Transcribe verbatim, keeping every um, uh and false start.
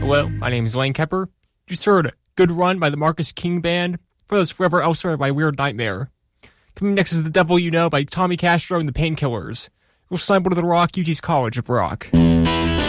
Hello, my name is Lane Kepper. You just heard Good Run by the Marcus King Band. For those Forever Elsewhere by Weird Nightmare. Coming next is The Devil You Know by Tommy Castro and the Painkillers. We'll sample to the rock, U T's College of Rock.